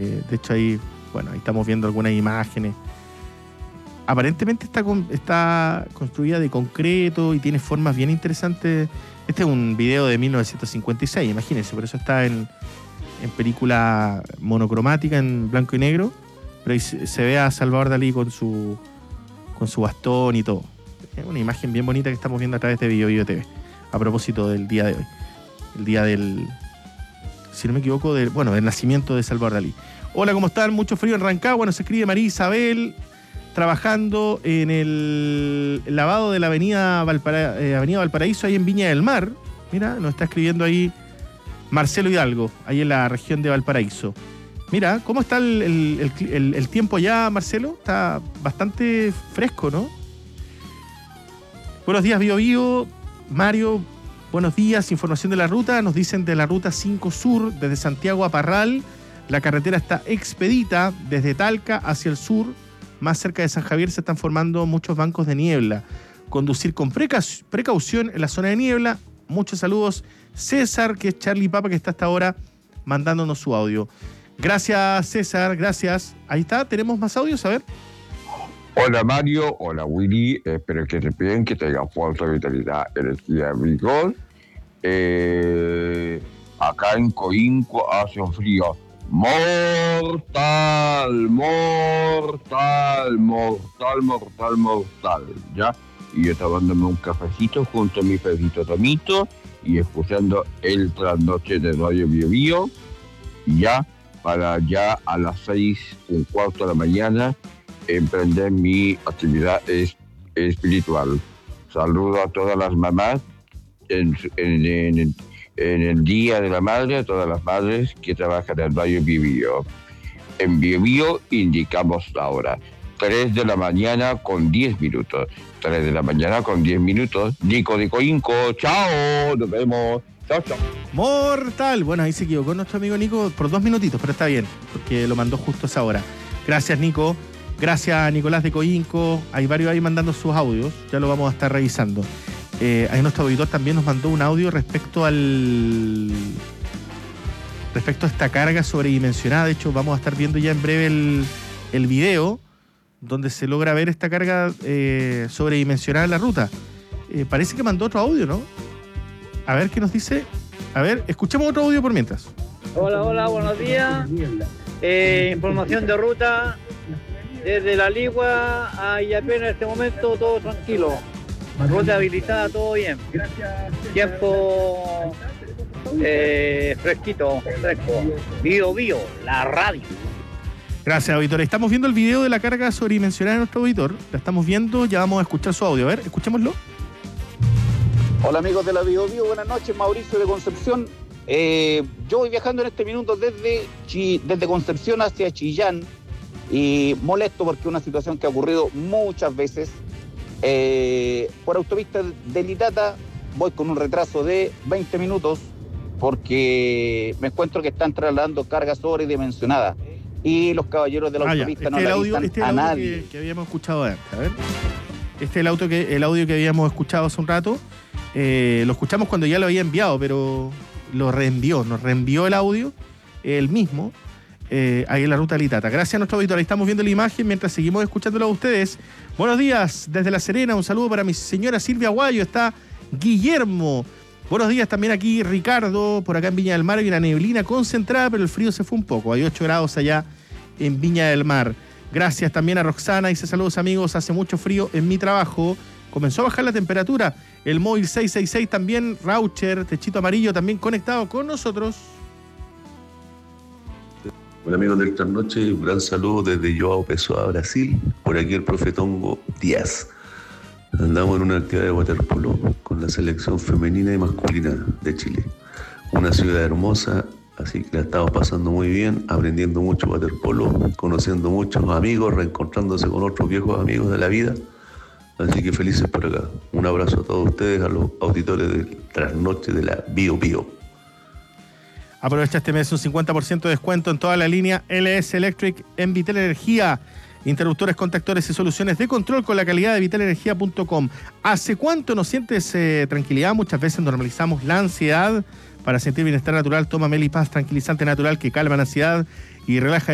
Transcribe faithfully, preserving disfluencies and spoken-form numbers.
Eh, de hecho, ahí, bueno, ahí estamos viendo algunas imágenes. Aparentemente está, con, está construida de concreto y tiene formas bien interesantes. Este es un video de mil novecientos cincuenta y seis, imagínense, por eso está en, en película monocromática, en blanco y negro. Pero ahí se, se ve a Salvador Dalí con su, con su bastón y todo. Es una imagen bien bonita que estamos viendo a través de Bio Bio T V. A propósito del día de hoy. El día del, si no me equivoco, del, bueno, del nacimiento de Salvador Dalí. Hola, ¿cómo están? Mucho frío en Rancagua. Nos escribe María Isabel, trabajando en el lavado de la avenida, Valpara, eh, avenida Valparaíso, ahí en Viña del Mar. Mira, nos está escribiendo ahí Marcelo Hidalgo, ahí en la región de Valparaíso. Mira, ¿cómo está el, el, el, el tiempo ya, Marcelo? Está bastante fresco, ¿no? Buenos días, Bio Bio. Mario, buenos días. Información de la ruta. Nos dicen de la ruta cinco Sur, desde Santiago a Parral. La carretera está expedita desde Talca hacia el sur. Más cerca de San Javier se están formando muchos bancos de niebla. Conducir con preca- precaución en la zona de niebla. Muchos saludos. César, que es Charlie Papa, que está hasta ahora mandándonos su audio. Gracias, César, gracias. Ahí está, tenemos más audios, a ver. Hola Mario, hola Willy, espero que te bien, que tengan fuerza, vitalidad, energía, vigor. Eh, acá en Coinco hace un frío mortal, mortal, mortal, mortal, mortal, ¿ya? Y yo tomándome un cafecito junto a mi Pedrito Tomito y escuchando el trasnoche de Radio Bio Bio, ya para ya a las seis, un cuarto de la mañana, emprender mi actividad es, espiritual. Saludo a todas las mamás en, en, en, en el Día de la Madre, a todas las madres que trabajan en Radio Bio Bio. En Bio Bio indicamos la hora, tres de la mañana con diez minutos. tres de la mañana con diez minutos. Nico de Coinco, chao, nos vemos. Chao, chao. Mortal. Bueno, ahí se equivocó nuestro amigo Nico por dos minutitos, pero está bien, porque lo mandó justo a esa hora. Gracias, Nico. Gracias a Nicolás de Coinco. Hay varios ahí mandando sus audios. Ya lo vamos a estar revisando. Eh, ahí nuestro auditor también nos mandó un audio respecto al... respecto a esta carga sobredimensionada. De hecho, vamos a estar viendo ya en breve el, el video donde se logra ver esta carga eh, sobredimensionada en la ruta. Eh, parece que mandó otro audio, ¿no? A ver qué nos dice. A ver, escuchemos otro audio por mientras. Hola, hola, buenos días. Eh, información de ruta. Desde La Ligua a Illapel en este momento todo tranquilo. Ruta habilitada, todo bien. Tiempo eh, fresquito, fresco. Bio Bio, la radio. Gracias, auditor. Estamos viendo el video de la carga sobredimensionada de nuestro auditor. La estamos viendo, ya vamos a escuchar su audio. A ver, escuchémoslo. Hola amigos de la Bio Bio, buenas noches, Mauricio de Concepción. Eh, yo voy viajando en este minuto desde, Chi, desde Concepción hacia Chillán y molesto porque es una situación que ha ocurrido muchas veces. Eh, por autopista de Litata voy con un retraso de veinte minutos porque me encuentro que están trasladando carga sobredimensionada y los caballeros de la ah, autopista este no le audio, avisan este a audio nadie. Que, que habíamos escuchado antes, a ver. Este es el, auto que, el audio que habíamos escuchado hace un rato. Eh, lo escuchamos cuando ya lo había enviado, pero lo reenvió, nos reenvió el audio, el mismo, eh, ahí en la ruta Litata. Gracias a nuestro auditor. Ahí estamos viendo la imagen mientras seguimos escuchándolo a ustedes. Buenos días desde La Serena, un saludo para mi señora Silvia Aguayo, está Guillermo. Buenos días también aquí Ricardo, por acá en Viña del Mar hay una neblina concentrada, pero el frío se fue un poco, hay ocho grados allá en Viña del Mar. Gracias también a Roxana, dice saludos amigos, hace mucho frío en mi trabajo, comenzó a bajar la temperatura. El móvil seis seis seis también, Raucher, Techito Amarillo también conectado con nosotros. Hola amigos del Trasnoche, un gran saludo desde João Pessoa, Brasil, por aquí el profe Tongo Díaz. Andamos en una actividad de waterpolo con la selección femenina y masculina de Chile. Una ciudad hermosa, así que la estamos pasando muy bien, aprendiendo mucho waterpolo, conociendo muchos amigos, reencontrándose con otros viejos amigos de la vida. Así que felices por acá. Un abrazo a todos ustedes, a los auditores del Trasnoche de la Bio Bio. Aprovecha este mes un cincuenta por ciento de descuento en toda la línea L S Electric en Vital Energía. Interruptores, contactores y soluciones de control con la calidad de vital energía punto com. ¿Hace cuánto no sientes eh, tranquilidad? Muchas veces normalizamos la ansiedad. Para sentir bienestar natural, toma Melipaz, tranquilizante natural que calma la ansiedad y relaja